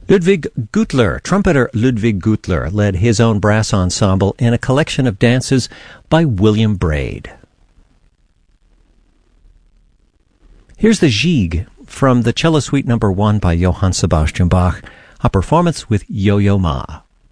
Ludwig Gutler, trumpeter Ludwig Gutler, led his own brass ensemble in a collection of dances by William Braid. Here's the Gigue from the Cello Suite No. 1 by Johann Sebastian Bach, a performance with Yo-Yo Ma.